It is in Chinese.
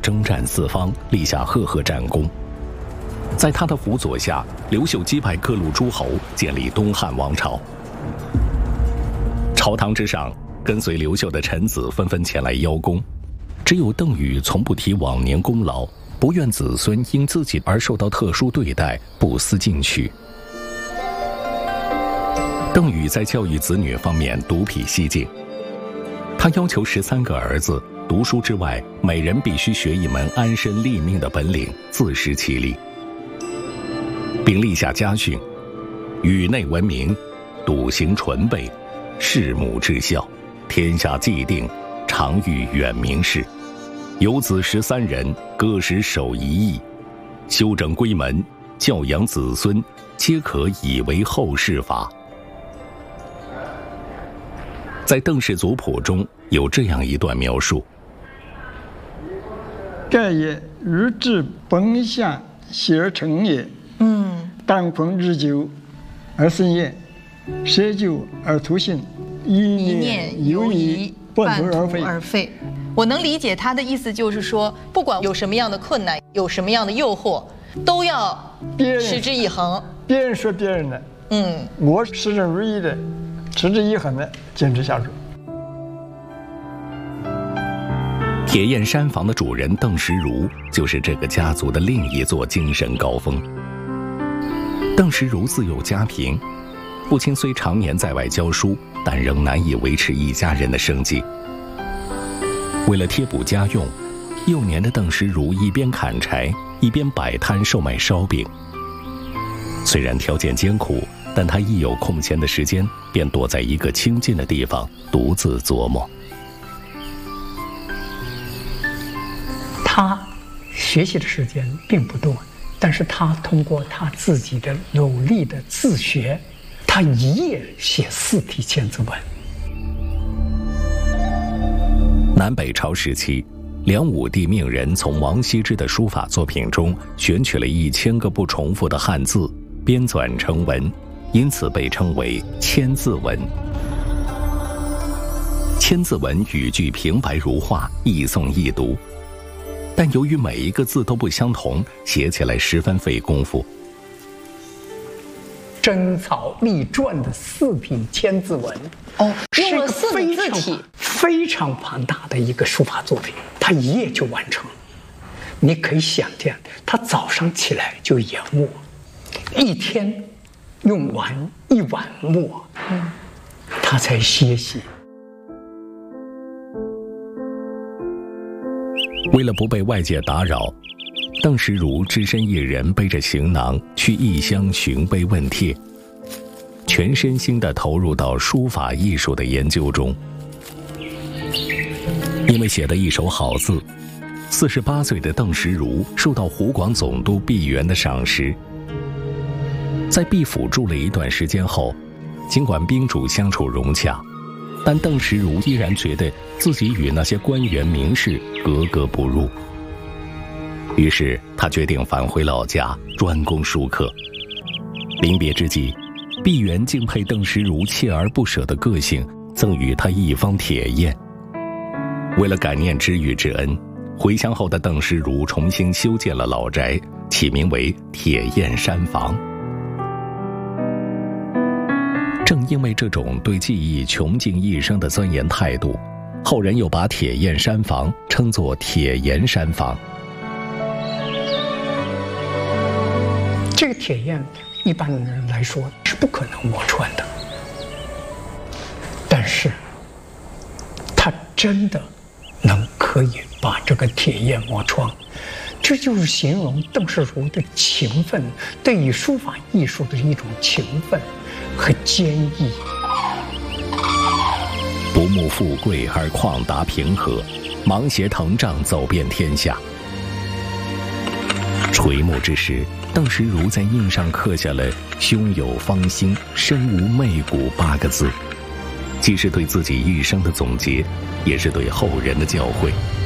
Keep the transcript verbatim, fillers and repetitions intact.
征战四方，立下赫赫战功。在他的辅佐下，刘秀击败各路诸侯，建立东汉王朝。朝堂之上，跟随刘秀的臣子纷纷前来邀功，只有邓禹从不提往年功劳，不愿子孙因自己而受到特殊对待，不思进取。邓禹在教育子女方面独辟蹊径，他要求十三个儿子读书之外，每人必须学一门安身立命的本领，自食其力，并立下家训：宇内文明，笃行纯备，事母至孝，天下既定，常欲远明事。有子十三人，各使守一役，修整规门，教养子孙，皆可以为后世法。在邓氏族谱中有这样一段描述： 盖也如至本相，喜而成也。嗯，当坤日久而生厌，舍久而图性，一念犹疑，半途而废。 而废。我能理解他的意思，就是说，不管有什么样的困难，有什么样的诱惑，都要持之以恒。 别人说别人的， 嗯， 我始终如一的，持之以恒的坚持下去。 铁砚山房的主人邓石如，就是这个家族的另一座精神高峰。邓石如自幼家贫，父亲虽常年在外教书，但仍难以维持一家人的生计。为了贴补家用，幼年的邓石如一边砍柴，一边摆摊售卖烧饼。虽然条件艰苦，但他一有空闲的时间，便躲在一个清静的地方，独自琢磨。 他学习的时间并不多，但是他通过他自己的努力的自学，他一夜写四体千字文。 南北朝时期，梁武帝命人从王羲之的书法作品中选取了一千个不重复的汉字，编纂成文，因此被称为千字文。千字文语句平白如画，易诵易读，但由于每一个字都不相同，写起来十分费功夫。 真草隶篆的四品千字文， 哦，用了四个字体， 非常庞大的一个书法作品，他一夜就完成。你可以想见，他早上起来就研墨，一天用完一碗墨，嗯，他才歇息。 为了不被外界打扰，邓石如只身一人背着行囊去异乡寻碑问帖，全身心地投入到书法艺术的研究中。因为写的一手好字，四十八岁的邓石如受到湖广总督毕沅的赏识。在毕府住了一段时间后，尽管宾主相处融洽，但邓石如依然觉得自己与那些官员名士格格不入。于是他决定返回老家，专攻书课。临别之际，毕沅敬佩邓石如锲而不舍的个性，赠予他一方铁砚。为了感念知遇之恩，回乡后的邓石如重新修建了老宅，起名为铁砚山房。正因为这种对技艺穷尽一生的钻研态度，后人又把铁砚山房称作铁岩山房。 这个铁砚一般人来说是不可能磨穿的，但是他真的能可以把这个铁砚磨穿，这就是形容邓石如的勤奋，对于书法艺术的一种勤奋和坚毅。 不慕富贵而旷达平和，芒鞋藤杖走遍天下。垂暮之时，邓石如在印上刻下了“胸有芳心，身无媚骨”八个字，既是对自己一生的总结，也是对后人的教诲。